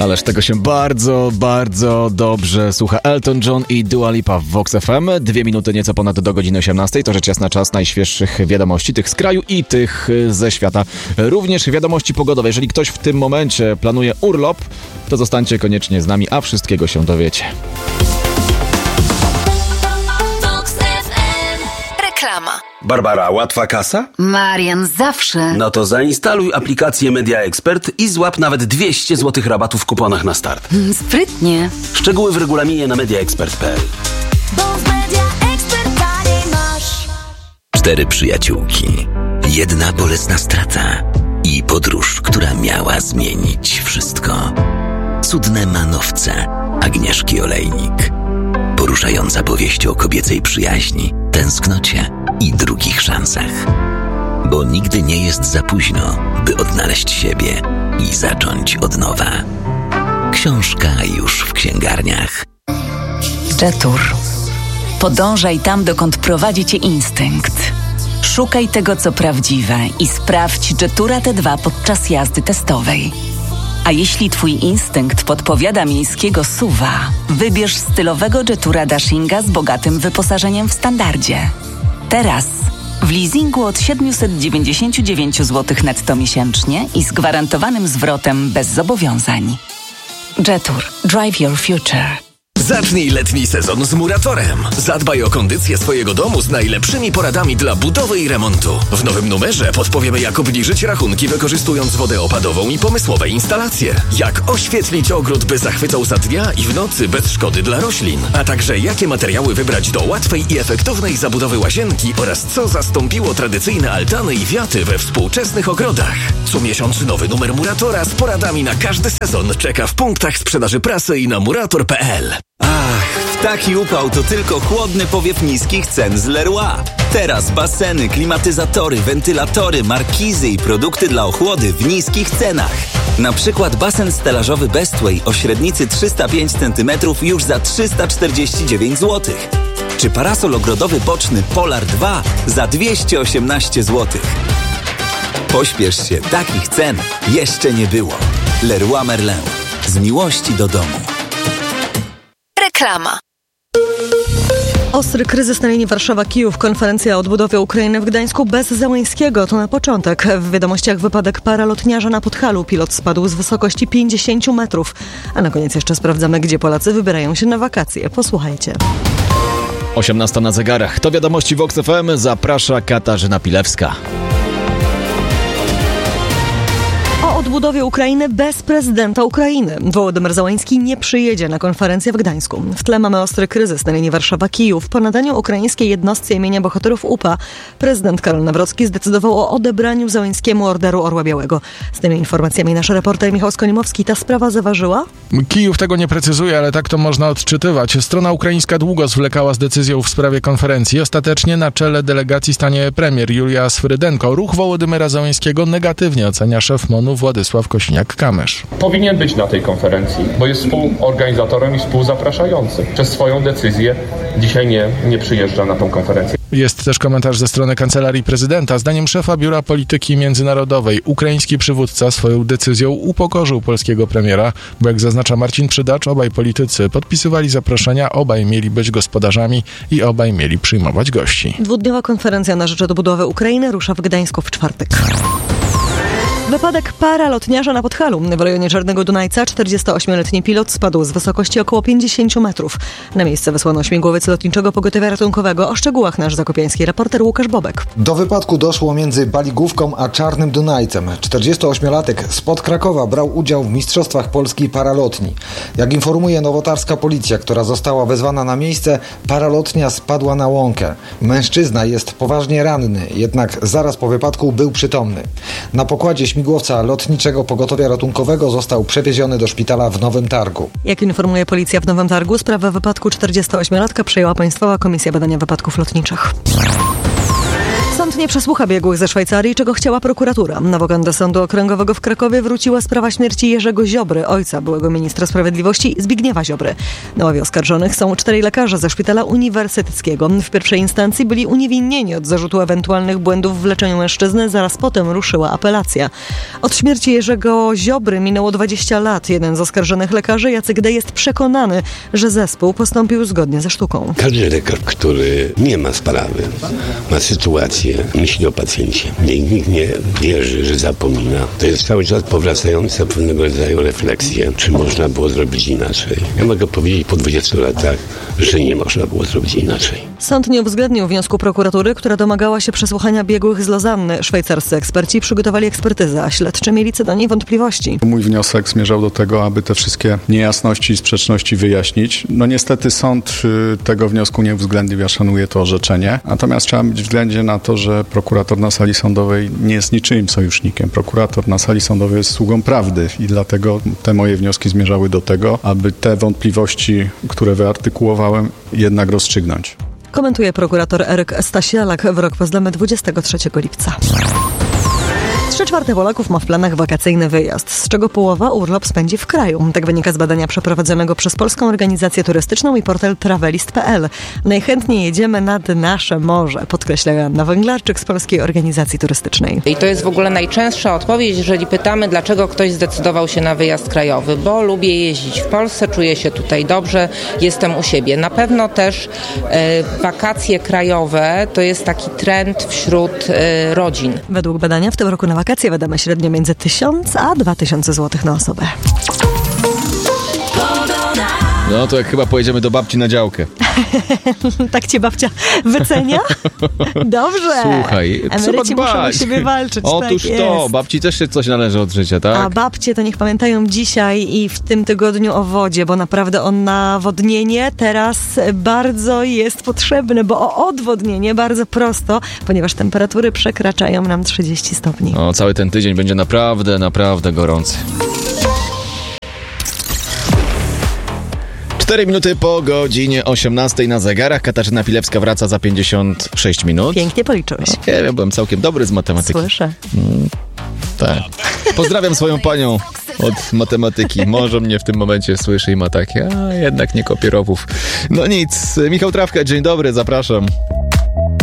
Ależ tego się bardzo, bardzo dobrze słucha. Elton John i Dua Lipa w Vox FM. 2 minuty nieco ponad do godziny 18. To rzecz jasna czas najświeższych wiadomości, tych z kraju i tych ze świata. Również wiadomości pogodowe. Jeżeli ktoś w tym momencie planuje urlop, to zostańcie koniecznie z nami, a wszystkiego się dowiecie. Barbara, łatwa kasa? Marian, zawsze. No to zainstaluj aplikację Media Expert i złap nawet 200 zł rabatu w kuponach na start. Sprytnie. Szczegóły w regulaminie na mediaexpert.pl. 4 przyjaciółki, 1 bolesna strata i podróż, która miała zmienić wszystko. Cudne manowce Agnieszki Olejnik. Poruszająca powieść o kobiecej przyjaźni, tęsknocie i drugich szansach. Bo nigdy nie jest za późno, by odnaleźć siebie i zacząć od nowa. Książka już w księgarniach. Jetur. Podążaj tam, dokąd prowadzi cię instynkt. Szukaj tego, co prawdziwe i sprawdź Jetura T2 podczas jazdy testowej. A jeśli twój instynkt podpowiada miejskiego SUV-a, wybierz stylowego Jetura Dashinga z bogatym wyposażeniem w standardzie. Teraz w leasingu od 799 zł netto miesięcznie i z gwarantowanym zwrotem bez zobowiązań. Jetur. Drive your future. Zacznij letni sezon z Muratorem. Zadbaj o kondycję swojego domu z najlepszymi poradami dla budowy i remontu. W nowym numerze podpowiemy, jak obniżyć rachunki, wykorzystując wodę opadową i pomysłowe instalacje. Jak oświetlić ogród, by zachwycał za dnia i w nocy bez szkody dla roślin. A także jakie materiały wybrać do łatwej i efektownej zabudowy łazienki oraz co zastąpiło tradycyjne altany i wiaty we współczesnych ogrodach. Co miesiąc nowy numer Muratora z poradami na każdy sezon czeka w punktach sprzedaży prasy i na murator.pl. Ach, w taki upał to tylko chłodny powiew niskich cen z Leroy. Teraz baseny, klimatyzatory, wentylatory, markizy i produkty dla ochłody w niskich cenach. Na przykład basen stelażowy Bestway o średnicy 305 cm już za 349 zł. Czy parasol ogrodowy boczny Polar 2 za 218 zł. Pośpiesz się, takich cen jeszcze nie było. Leroy Merlin. Z miłości do domu. Reklama. Ostry kryzys na linii Warszawa-Kijów. Konferencja o odbudowie Ukrainy w Gdańsku bez Zełenskiego. To na początek. W wiadomościach wypadek paralotniarza na Podhalu. Pilot spadł z wysokości 50 metrów. A na koniec jeszcze sprawdzamy, gdzie Polacy wybierają się na wakacje. Posłuchajcie. 18 na zegarach. To wiadomości Vox FM. Zaprasza Katarzyna Pilewska. O odbudowie Ukrainy bez prezydenta Ukrainy. Wołodymyr Zełenski nie przyjedzie na konferencję w Gdańsku. W tle mamy ostry kryzys na linii Warszawa-Kijów. Po nadaniu ukraińskiej jednostce imienia bohaterów UPA prezydent Karol Nawrocki zdecydował o odebraniu Zełenskiemu Orderu Orła Białego. Z tymi informacjami nasz reporter Michał Skonimowski. Ta sprawa zaważyła? Kijów tego nie precyzuje, ale tak to można odczytywać. Strona ukraińska długo zwlekała z decyzją w sprawie konferencji. Ostatecznie na czele delegacji stanie premier Julia Swrydenko. Ruch Wołodymyra Zełenskiego negatywnie ocenia szef MON-u Władysław Kosiniak-Kamysz. Powinien być na tej konferencji, bo jest współorganizatorem i współzapraszającym. Przez swoją decyzję dzisiaj nie przyjeżdża na tą konferencję. Jest też komentarz ze strony Kancelarii Prezydenta. Zdaniem szefa Biura Polityki Międzynarodowej ukraiński przywódca swoją decyzją upokorzył polskiego premiera, bo jak zaznacza Marcin Przydacz, obaj politycy podpisywali zaproszenia, obaj mieli być gospodarzami i obaj mieli przyjmować gości. Dwudniowa konferencja na rzecz odbudowy Ukrainy rusza w Gdańsku w czwartek. Wypadek paralotniarza na Podhalu. W rejonie Czarnego Dunajca 48-letni pilot spadł z wysokości około 50 metrów. Na miejsce wysłano śmigłowiec lotniczego pogotowia ratunkowego. O szczegółach nasz zakopiański reporter Łukasz Bobek. Do wypadku doszło między Baligówką a Czarnym Dunajcem. 48-latek spod Krakowa brał udział w Mistrzostwach Polski Paralotni. Jak informuje nowotarska policja, która została wezwana na miejsce, paralotnia spadła na łąkę. Mężczyzna jest poważnie ranny, jednak zaraz po wypadku był przytomny. Na pokładzie śmigłowca lotniczego pogotowia ratunkowego został przewieziony do szpitala w Nowym Targu. Jak informuje policja w Nowym Targu, sprawę wypadku 48-latka przejęła Państwowa Komisja Badania Wypadków Lotniczych. Sąd Sąd nie przesłucha biegłych ze Szwajcarii, czego chciała prokuratura. Na wokandę Sądu Okręgowego w Krakowie wróciła sprawa śmierci Jerzego Ziobry, ojca byłego ministra sprawiedliwości Zbigniewa Ziobry. Na ławie oskarżonych są 4 lekarze ze Szpitala Uniwersyteckiego. W pierwszej instancji byli uniewinnieni od zarzutu ewentualnych błędów w leczeniu mężczyzny, zaraz potem ruszyła apelacja. Od śmierci Jerzego Ziobry minęło 20 lat. Jeden z oskarżonych lekarzy, Jacek D., jest przekonany, że zespół postąpił zgodnie ze sztuką. Każdy lekarz, który nie ma sprawy, ma sytuację, myśli o pacjencie. Nikt nie wierzy, że zapomina. To jest cały czas powracająca pewnego rodzaju refleksja, czy można było zrobić inaczej. Ja mogę powiedzieć po 20 latach, że nie można było zrobić inaczej. Sąd nie uwzględnił wniosku prokuratury, która domagała się przesłuchania biegłych z Lozanny. Szwajcarscy eksperci przygotowali ekspertyzę, a śledczy mieli co do niej wątpliwości. Mój wniosek zmierzał do tego, aby te wszystkie niejasności i sprzeczności wyjaśnić. No niestety sąd tego wniosku nie uwzględnił, ja szanuję to orzeczenie. Natomiast trzeba mieć względzie na to, że prokurator na sali sądowej nie jest niczyim sojusznikiem. Prokurator na sali sądowej jest sługą prawdy i dlatego te moje wnioski zmierzały do tego, aby te wątpliwości, które wyartykułowałem, jednak rozstrzygnąć. Komentuje prokurator Eryk Stasialak. Wyrok poznamy 23 lipca. 3/4 Polaków ma w planach wakacyjny wyjazd, z czego połowa urlop spędzi w kraju. Tak wynika z badania przeprowadzonego przez Polską Organizację Turystyczną i portal travelist.pl. Najchętniej jedziemy nad nasze morze, podkreśla Joanna Węglarczyk z Polskiej Organizacji Turystycznej. I to jest w ogóle najczęstsza odpowiedź, jeżeli pytamy, dlaczego ktoś zdecydował się na wyjazd krajowy. Bo lubię jeździć w Polsce, czuję się tutaj dobrze, jestem u siebie. Na pewno też wakacje krajowe to jest taki trend wśród rodzin. Według badania w tym roku na wakacje wydamy średnio między 1000 a 2000 zł na osobę. No to jak chyba pojedziemy do babci na działkę. Tak cię babcia wycenia? Dobrze. Słuchaj, emeryci muszą o siebie walczyć. Otóż tak to, jest. babci też się coś należy od życia, tak? A babcie to niech pamiętają dzisiaj i w tym tygodniu o wodzie, bo naprawdę o nawodnienie teraz bardzo jest potrzebne, bo o odwodnienie bardzo prosto, ponieważ temperatury przekraczają nam 30 stopni. No, cały ten tydzień będzie naprawdę, naprawdę gorący. 4 minuty po godzinie 18 na zegarach. Katarzyna Pilewska wraca za 56 minut. Pięknie policzyłeś. No, ja byłem całkiem dobry z matematyki. Słyszę. Tak. Pozdrawiam swoją panią od matematyki. Może mnie w tym momencie słyszy i ma takie, a jednak nie kopierowów. No nic. Michał Trawka, dzień dobry, zapraszam.